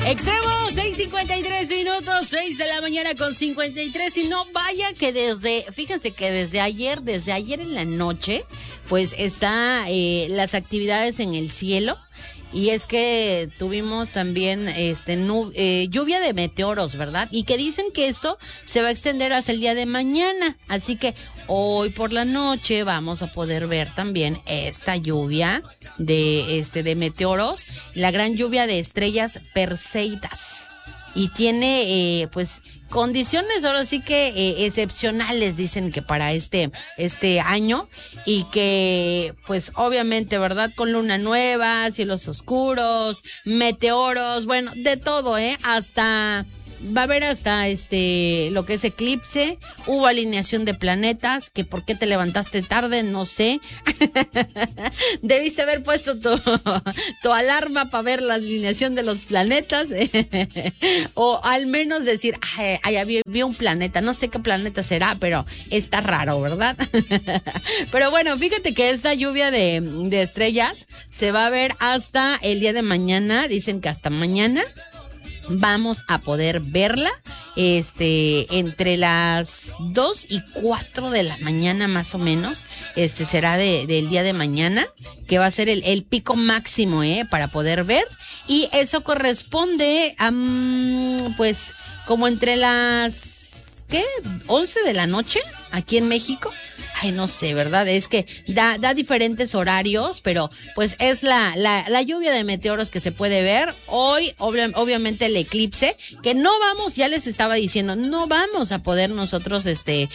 Extremo, 6:53, 6 de la mañana con 53. Y no vaya que fíjense que desde ayer en la noche, pues está las actividades en el cielo. Y es que tuvimos también lluvia de meteoros, ¿verdad? Y que dicen que esto se va a extender hasta el día de mañana. Así que hoy por la noche vamos a poder ver también esta lluvia de meteoros, la gran lluvia de estrellas Perseidas. Y tiene pues condiciones ahora sí que excepcionales, dicen que para este año, y que pues obviamente, ¿verdad? Con luna nueva, cielos oscuros, meteoros, bueno, de todo, va a haber hasta lo que es eclipse, hubo alineación de planetas, que por qué te levantaste tarde, no sé. Debiste haber puesto tu alarma para ver la alineación de los planetas, o al menos decir, había un planeta, no sé qué planeta será, pero está raro, ¿verdad? Pero bueno, fíjate que esta lluvia de estrellas se va a ver hasta el día de mañana, dicen que hasta mañana vamos a poder verla, entre las 2 y 4 de la mañana más o menos, será del día de mañana, que va a ser el pico máximo, para poder ver, y eso corresponde a, pues, como entre las, 11 de la noche, aquí en México. Ay, no sé, ¿verdad? Es que da diferentes horarios, pero pues es la lluvia de meteoros que se puede ver. Hoy, obviamente, el eclipse, que ya les estaba diciendo, no vamos a poder nosotros ver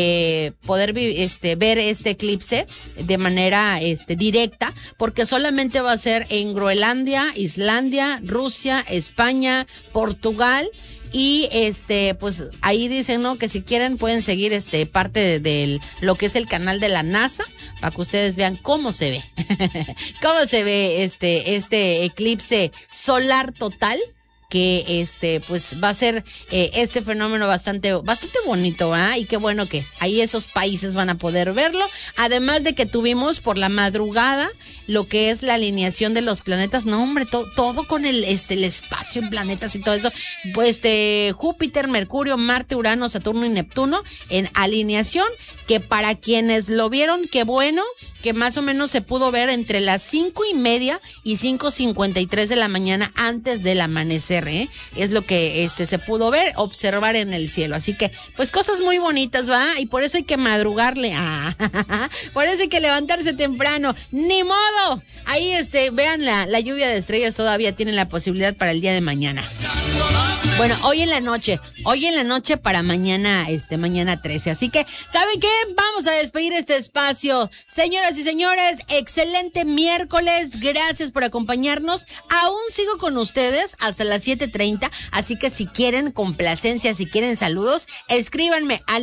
este eclipse de manera directa, porque solamente va a ser en Groenlandia, Islandia, Rusia, España, Portugal. Y pues ahí dicen, ¿no?, que si quieren pueden seguir parte de lo que es el canal de la NASA, para que ustedes vean cómo se ve. Cómo se ve este eclipse solar total, que pues va a ser este fenómeno bastante bonito, ¿ah? Y qué bueno que ahí esos países van a poder verlo. Además de que tuvimos por la madrugada lo que es la alineación de los planetas. No, hombre, todo con el espacio en planetas y todo eso. Pues Júpiter, Mercurio, Marte, Urano, Saturno y Neptuno en alineación, que para quienes lo vieron, qué bueno, que más o menos se pudo ver entre las 5:30 y 5:53 de la mañana antes del amanecer, es lo que se pudo observar en el cielo. Así que, pues, cosas muy bonitas, ¿va? Y por eso hay que madrugarle. Por eso hay que levantarse temprano. ¡Ni modo! Ahí, vean la lluvia de estrellas, todavía tienen la posibilidad para el día de mañana. Bueno, hoy en la noche para mañana 13. Así que, ¿saben qué? Vamos a despedir este espacio. Señoras y señores, excelente miércoles. Gracias por acompañarnos. Aún sigo con ustedes hasta las 7:30. Así que si quieren complacencia, si quieren saludos, escríbanme al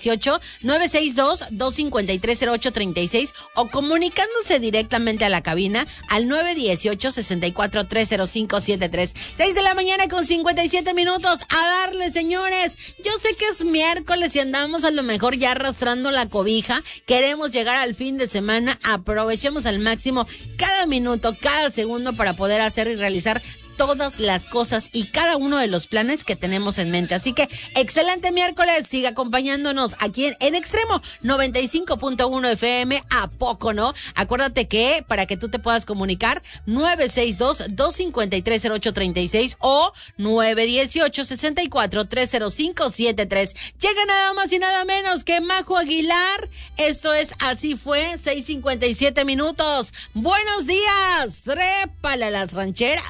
918-962-253-0836 o comunicándose directamente a la cabina al 918-64-30573. 6 de la mañana con 57 minutos. A darle, señores. Yo sé que es miércoles y andamos a lo mejor ya arrastrando la cobija. Queremos llegar al fin de semana. Aprovechemos al máximo cada minuto, cada segundo para poder hacer y realizar todas las cosas y cada uno de los planes que tenemos en mente. Así que excelente miércoles, siga acompañándonos aquí en Extremo 95.1 FM. ¿A poco no? Acuérdate que para que tú te puedas comunicar, 962-253-0836 o 918-64-30573. Llega nada más y nada menos que Majo Aguilar. Esto es Así Fue, 6:57 minutos. Buenos días, trépale a las rancheras.